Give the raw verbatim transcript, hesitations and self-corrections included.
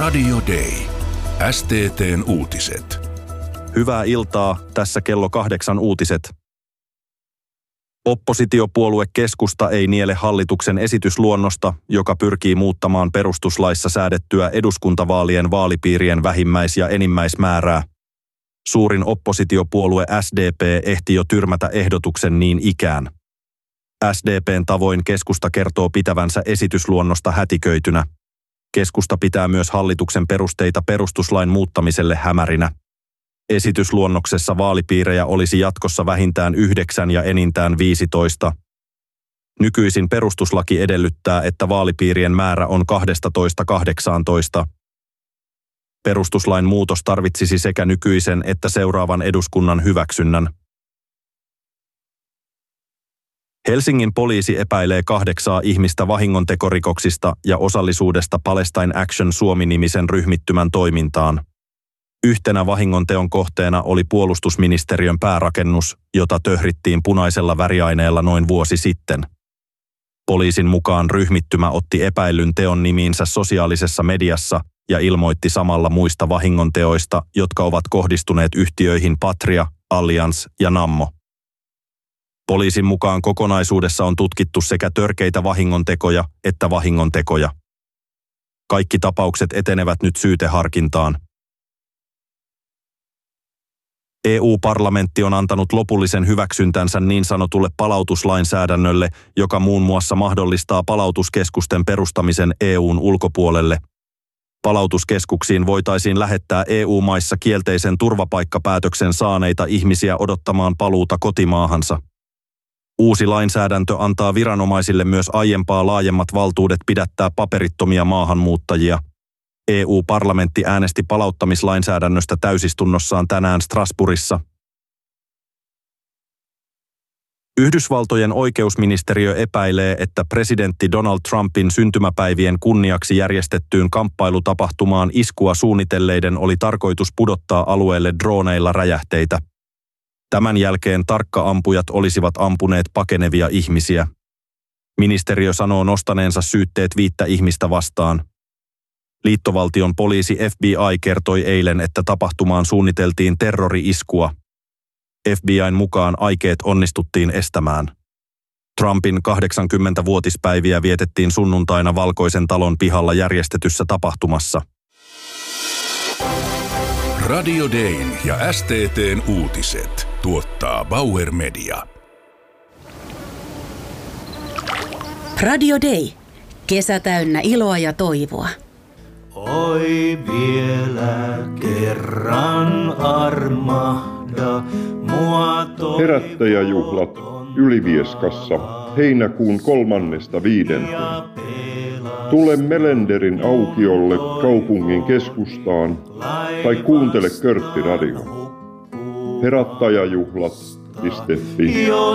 Radio Day. S T T:n uutiset. Hyvää iltaa, tässä kello kahdeksan uutiset. Oppositiopuolue Keskusta ei niele hallituksen esitysluonnosta, joka pyrkii muuttamaan perustuslaissa säädettyä eduskuntavaalien vaalipiirien vähimmäis- ja enimmäismäärää. Suurin oppositiopuolue S D P ehti jo tyrmätä ehdotuksen niin ikään. S D P:n tavoin Keskusta kertoo pitävänsä esitysluonnosta hätiköitynä. Keskusta pitää myös hallituksen perusteita perustuslain muuttamiselle hämärinä. Esitysluonnoksessa vaalipiirejä olisi jatkossa vähintään yhdeksän ja enintään viisitoista. Nykyisin perustuslaki edellyttää, että vaalipiirien määrä on kaksitoista kahdeksantoista. Perustuslain muutos tarvitsisi sekä nykyisen että seuraavan eduskunnan hyväksynnän. Helsingin poliisi epäilee kahdeksaa ihmistä vahingontekorikoksista ja osallisuudesta Palestine Action Suomi-nimisen ryhmittymän toimintaan. Yhtenä vahingonteon kohteena oli puolustusministeriön päärakennus, jota töhrittiin punaisella väriaineella noin vuosi sitten. Poliisin mukaan ryhmittymä otti epäillyn teon nimiinsä sosiaalisessa mediassa ja ilmoitti samalla muista vahingonteoista, jotka ovat kohdistuneet yhtiöihin Patria, Allianz ja Nammo. Poliisin mukaan kokonaisuudessa on tutkittu sekä törkeitä vahingontekoja että vahingontekoja. Kaikki tapaukset etenevät nyt syyteharkintaan. E U-parlamentti on antanut lopullisen hyväksyntänsä niin sanotulle palautuslainsäädännölle, joka muun muassa mahdollistaa palautuskeskusten perustamisen E U:n ulkopuolelle. Palautuskeskuksiin voitaisiin lähettää E U-maissa kielteisen turvapaikkapäätöksen saaneita ihmisiä odottamaan paluuta kotimaahansa. Uusi lainsäädäntö antaa viranomaisille myös aiempaa laajemmat valtuudet pidättää paperittomia maahanmuuttajia. E U-parlamentti äänesti palauttamislainsäädännöstä täysistunnossaan tänään Strasbourgissa. Yhdysvaltojen oikeusministeriö epäilee, että presidentti Donald Trumpin syntymäpäivien kunniaksi järjestettyyn kamppailutapahtumaan iskua suunnitelleiden oli tarkoitus pudottaa alueelle drooneilla räjähteitä. Tämän jälkeen tarkka-ampujat olisivat ampuneet pakenevia ihmisiä. Ministeriö sanoo nostaneensa syytteet viittä ihmistä vastaan. Liittovaltion poliisi F B I kertoi eilen, että tapahtumaan suunniteltiin terrori-iskua. F B I:n mukaan aikeet onnistuttiin estämään. Trumpin kahdeksankymmenvuotispäiviä vietettiin sunnuntaina Valkoisen talon pihalla järjestetyssä tapahtumassa. Radio Dayn ja S T T:n uutiset tuottaa Bauer Media. Radio Day. Kesä täynnä iloa ja toivoa. Oi vielä kerran armahda mua toivoa. Herättäjäjuhlat Ylivieskassa heinäkuun kolmannesta viidenteen. Tule Melenderin aukiolle kaupungin keskustaan tai kuuntele Körtti Radio. Herättäjäjuhlat piste fi.